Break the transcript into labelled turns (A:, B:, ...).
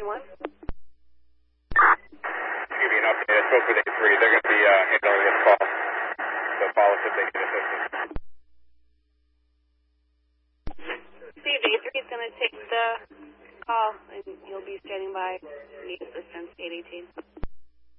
A: Division 1.
B: Give me an update. I spoke with A3. They're going to be handling this call. So follow if they need assistance.
A: Steve, A3 is going to take the call, and you'll be standing by. Need assistance, 818.